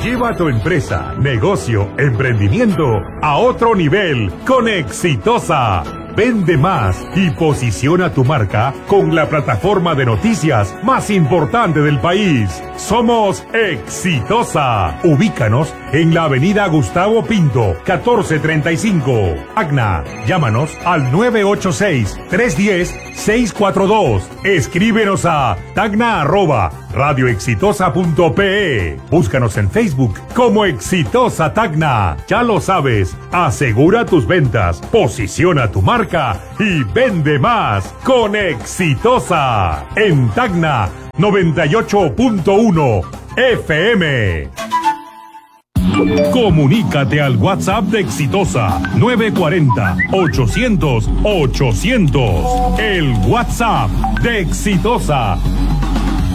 Lleva tu empresa, negocio, emprendimiento a otro nivel con Exitosa. Vende más y posiciona tu marca con la plataforma de noticias más importante del país. Somos Exitosa. Ubícanos en la avenida Gustavo Pinto, 1435. Tacna. Llámanos al 986-310-642. Escríbenos a tacna@radioexitosa.pe. Búscanos en Facebook como Exitosa Tacna. Ya lo sabes, asegura tus ventas, posiciona tu marca y vende más con Exitosa en Tacna 98.1 FM. Comunícate al WhatsApp de Exitosa 940-800-800. El WhatsApp de Exitosa